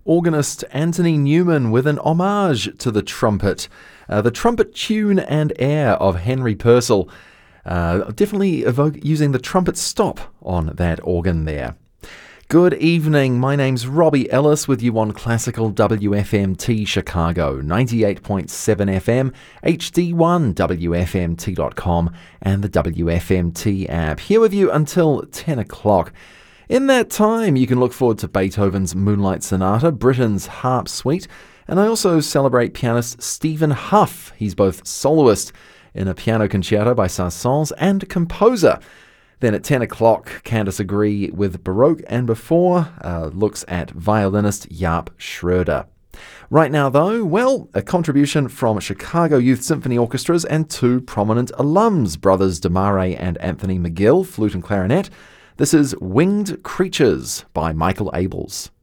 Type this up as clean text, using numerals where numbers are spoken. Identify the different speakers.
Speaker 1: organist Anthony Newman with an homage to the trumpet tune and air of Henry Purcell. Definitely using the trumpet stop on that organ there. Good evening, my name's Robbie Ellis with you on Classical WFMT Chicago, 98.7 FM, HD1, WFMT.com and the WFMT app. Here with you until 10 o'clock. In that time, you can look forward to Beethoven's Moonlight Sonata, Britten's Harp Suite, and I also celebrate pianist Stephen Huff. He's both soloist in a piano concerto by Saint-Saëns and composer. Then at 10 o'clock, Candice Agree with Baroque, and before looks at violinist Jaap Schroeder. Right now though, well, a contribution from Chicago Youth Symphony Orchestras and two prominent alums, brothers Damare and Anthony McGill, flute and clarinet. This is Winged Creatures by Michael Abels.